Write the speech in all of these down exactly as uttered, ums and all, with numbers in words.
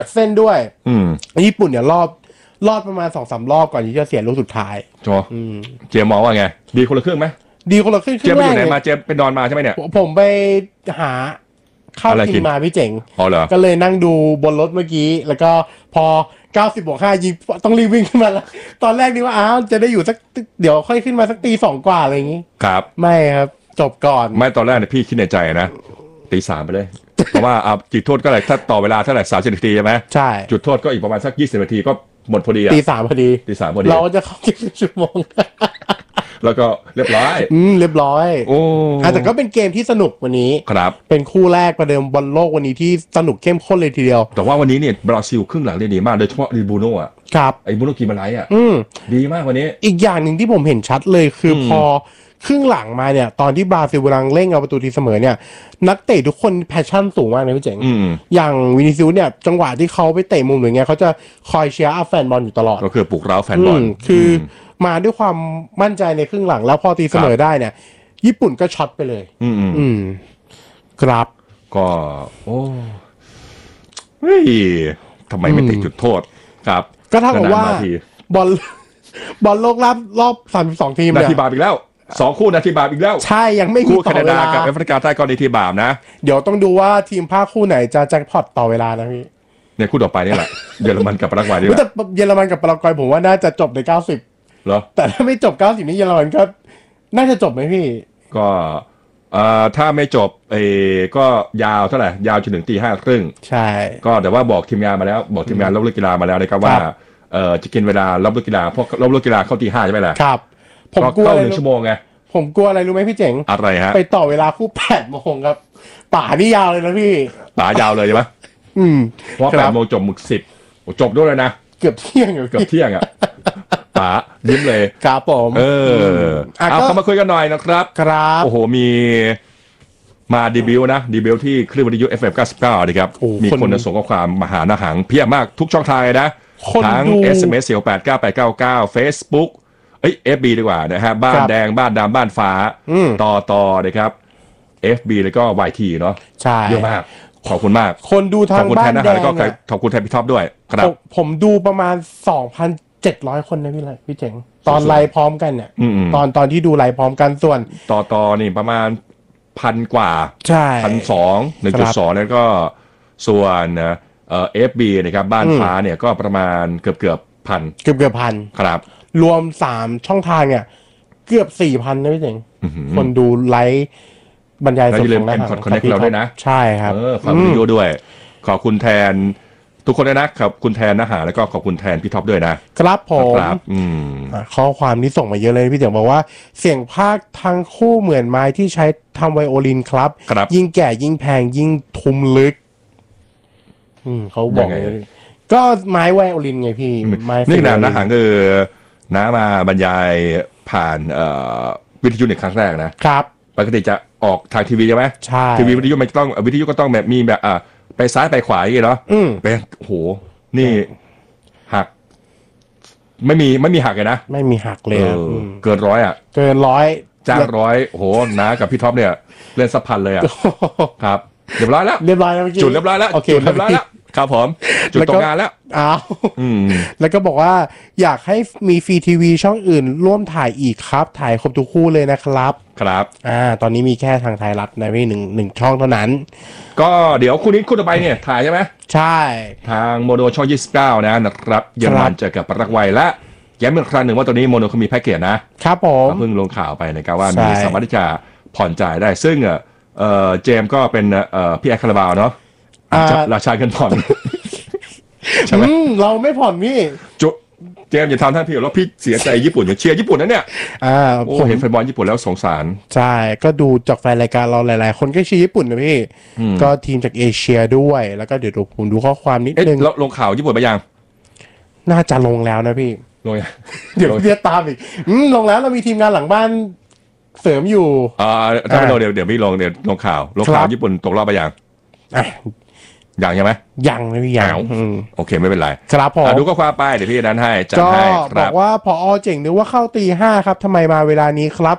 เส้นด้วยอืมญี่ปุ่นเนี่ยรอบรอดประมาณสองสามรอบก่อนที่จะเสียลูกสุดท้ายจอเจมมองว่าไงดีคนละครึ่งไหมดีคนละครึ่งเจมไปอยู่ไหนมาเจมไปนอนมาใช่ไหมเนี่ยผมไปหาข้าวกินมาพี่เจ๋งอ๋อเหรอก็เลยนั่งดูบนรถเมื่อกี้แล้วก็พอเก้าสิบบวกห้ายิงต้องรีบวิ่งขึ้นมาแล้วตอนแรกนี่ว่าอ้าวจะได้อยู่สักเดี๋ยวค่อยขึ้นมาสักตีสองกว่าอะไรอย่างงี้ครับไม่ครับจบก่อนไม่ตอนแรกเนี่ยพี่คิดในใจนะตีสามไปเลยเพราะว่าอ่ะจุดโทษก็เลยถ้าต่อเวลาเท่าไหร่สามสิบนาทีใช่ไหมใช่จุดโทษก็อีกประมาณสักยี่สิบนาทีก็หมดพอดีอ่ะตีสามพอดีตีสามพอดีเราจะเข้าสิบชั่วโมงแล้วก็เรียบร้อยอืมเรียบร้อยโอ้แต่ก็เป็นเกมที่สนุกวันนี้ครับเป็นคู่แรกประเดิมบอลโลกวันนี้ที่สนุกเข้มข้นเลยทีเดียวแต่ว่าวันนี้เนี่ยบราซิลครึ่งหลังได้ดีมากโดยเฉพาะริบูโน่อ่ะครับไอ้บูโน่กิมาไลอ่ะอืมดีมากวันนี้อีกอย่างหนึ่งที่ผมเห็นชัดเลยคือพอครึ่งหลังมาเนี่ยตอนที่บราซิลกำลังเร่งเอาประตูทีเสมอเนี่ยนักเตะทุกคนแพชชั่นสูงมากนะพี่เจ๋งอย่างวินิซิอุสเนี่ยจังหวะที่เขาไปเตะมุมหรือไงเขาจะคอยเชียร์อัพแฟนบอลอยู่ตลอดก็คือปลุกเร้าแฟนบอลคือมาด้วยความมั่นใจในครึ่งหลังแล้วพอตีเสมอได้เนี่ยญี่ปุ่นก็ช็อตไปเลยอืมอืมครับก็โอ้เฮ้ยทำไมไม่ติดจุดโทษครับก็เท่ากับว่าบอลบอลโลกรอบรอบสามสิบสองทีมนาทีบาปอีกแล้วสองคู่นาทีบาปอีกแล้วใช่ยังไม่มีคู่แคนาดากับแอฟริกาใต้ก็นาทีบาปนะเดี๋ยวต้องดูว่าทีมภาคคู่ไหนจะแจ็คพอตต่อเวลานะพี่เนี่ยคู่ต่อไปนี่แหละเยอรมันกับปารากวัยนี่แหละแต่เยอรมันกับปารากวัยผมว่าน่าจะจบในเก้าสิบเหรอแต่ถ้าไม่จบเก้าสิบนี่เยอรมันก็น่าจะจบไหมพี่ก็เอ่อถ้าไม่จบเอก็ยาวเท่าไหร่ยาวจนถึงตีห้าครึ่งใช่ก็แต่ว่าบอกทีมงานมาแล้วบอกทีมงานรอบเลือกกีฬามาแล้วนะครับว่าเอ่อจะกินเวลารอบเลือกกีฬาเพราะรอบเลือกกีฬาเข้าตีห้าใช่ไหมล่ะครับผมกลัวหนึ่งชั่วโมงไงผมกลัวอะไรรู้ไหมพี่เจ๋งอะไรฮะไปต่อเวลาคู่แปดโมงครับป่านี่ยาวเลยนะพี่ป่ายาวเลยใช่ไหมอืมเพราะแปดโมงจบหมึกสิบจบด้วยเลยนะเกือบเที่ยงอยู่เกือบเที่ยงอ่ะป๋ายิ้มเลยครับผมเออเอาเข้ามาคุยกันหน่อยนะครับครับโอ้โหมีมาดีบิวนะดีบิวที่คลื่นวิทยุ เอฟ เอ็ม เก้าสิบเก้าดีครับมีคนส่งข้อความมาหาหน้าหังเพียบมากทุกช่องทางเลยนะทั้ง เอส เอ็ม เอส สี่ แปด เก้า แปด เก้า เก้า Facebook เอ้ย เอฟ บี ดีกว่านะฮะบ้านแดงบ้านดำบ้านฟ้าต่อต่อนะครับ เอฟ บี แล้วก็ วาย ที เนาะใช่เยอะมากขอบคุณมากคนดูทางบ้านแดงแล้วก็ขอบคุณแทนพี่ท็อปด้วยครับผมดูประมาณ สองพันเจ็ดร้อย คนนะพี่เลยพี่เจ๋งตอนไลฟ์พร้อมกันเนี่ยตอนตอนที่ดูไลฟ์พร้อมกันส่วนต่อต่อนี่ประมาณพันกว่าใช่พันสองหนึ่งจุดสองแล้วก็ส่วนเอ่อ เอฟ บี นะครับบ้านฟ้าเนี่ยก็ประมาณเกือบเกือบพันเกือบเกือบพันครับรวมสามช่องทางเนี่ยเกือบ สี่พัน นะพี่เจ๋งคนดูไลฟ์บรรยายสดของเราคอนเนคเราด้วยนะใช่ครับเออฝากวิดีโอด้วยขอบคุณแทนทุกคนด้วยนะครับคุณแทนนะฮะแล้วก็ขอบคุณแทนพี่ท็อปด้วยนะครับผมข้อความที่ส่งมาเยอะเลยพี่เจ๋งบอกว่าเสียงภาคทั้งคู่เหมือนไม้ที่ใช้ทำไวโอลินครับยิ่งแก่ยิ่งแพงยิ่งทุ้มลึกอืมเขาบอกก็ไม้ไวโอลินไงพี่ไม้นี่นะนะฮะคือน้ามาบรรยายผ่านวิทยุในครั้งแรกนะครับปกติจะออกทางทีวีใช่ไหมใช่ทีวีวิทยุมันต้องวิทยุก็ต้องแบบมีแบบอ่าไปซ้ายไปขวาอย่างเงี้ยเนาะไปโหนี่หักไม่มีไม่มีหักเลยนะไม่มีหักเลยเกินร้อยอ่ะเกินร้อยจ้างร้อยโหน้ากับพี่ท็อปเนี่ยเล่นสับพันเลยอ่ะครับเรียบร้อยแล้วเรียบร้อยแล้วจุดเรียบร้อยแล้วจุดเรียบร้อยแล้วครับผมจุดตรงงานแล้วอ้าวแล้วก็บอกว่าอยากให้มีฟรีทีวีช่องอื่นร่วมถ่ายอีกครับถ่ายครบทุกคู่เลยนะครับครับอ่าตอนนี้มีแค่ทางไทยรัฐนะพี่หนึ่งหนึ่งช่องเท่านั้นก็เดี๋ยวคู่นี้คู่ต่อไปเนี่ยถ่ายใช่ไหมใช่ทางโมโนช่องยี่สิบเก้านะนะครับเยอรมันเจอกับปารากวัยและย้ำอีกครั้งหนึ่งว่าตอนนี้โมโนเขามีแพ็กเกจนะครับผมเพิ่งลงข่าวไปนะครับว่ามีสามารถที่จะผ่อนจ่ายได้ซึ่งเอ่อเจมก็เป็นเอ่อพี่แอคคาราบาวเนาะราชาเงินผ่อนใช่ไหมเราไม่ผ่อนพี่จุเจมอย่าทำท่านพี่แล้วพี่เสียใจญี่ปุ่นอย่าเชียร์ญี่ปุ่นนะเนี่ยอ่าผมเห็นแฟนบอลญี่ปุ่นแล้วสงสารใช่ก็ดูจากแฟนรายการเราหลายๆคนก็เชียร์ญี่ปุ่นนะพี่ก็ทีมจากเอเชียด้วยแล้วก็เดี๋ยวผมดูข้อความนิดนึงแล้วลงข่าวญี่ปุ่นไปยังน่าจะลงแล้วนะพี่ลงเดี๋ยวเรียกตามอีกลงแล้วเรามีทีมงานหลังบ้านเสริมอยู่อ่าถ้าไม่ลงเดี๋ยวเดี๋ยวไม่ลงเดี๋ยวลงข่าวลงข่าวญี่ปุ่นตกรอบไปยังยังใช่ไหมยังไม่ยังโอเคไม่เป็นไรครับผมดูก็คว้าไปเดี๋ยวพี่นั้นให้จัดให้ครับบอกว่าพอเจ๋งนึกว่าเข้าตีห้าครับทำไมมาเวลานี้ครับ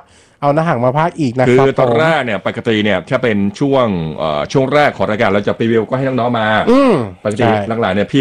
เอาหน้าห่างมาพากย์อีกนะครับคือตอนแรกเนี่ยปกติเนี่ยถ้าเป็นช่วงช่วงแรกของรายการเราจะรีวิวก็ให้น้องๆมาปกติหลังๆเนี่ยพี่